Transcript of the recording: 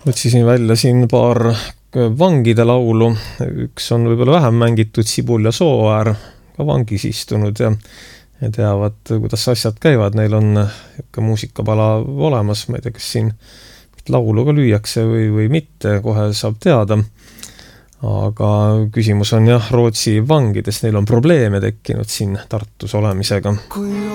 Otsisin välja siin paar vangide laulu. Üks on võib-olla vähem mängitud, Sibul ja Sooäär, ka vangis istunud ja teavad, kuidas asjad käivad. Neil on ikka muusikapala olemas, ma ei tea, kas siin laulu ka lüüakse või mitte, kohe saab teada. Aga küsimus on jah Rootsi vangides, neil on probleeme tekkinud siin Tartus olemisega.